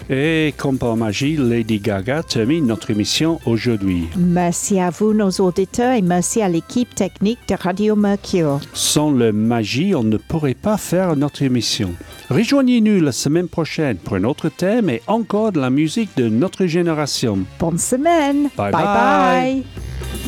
Et comme par magie, Lady Gaga termine notre émission aujourd'hui. Merci à vous, nos auditeurs, et merci à l'équipe technique de Radio Mercure. Sans la magie, on ne pourrait pas faire notre émission. Rejoignez-nous la semaine prochaine pour un autre thème et encore de la musique de notre génération. Bonne semaine. Bye bye.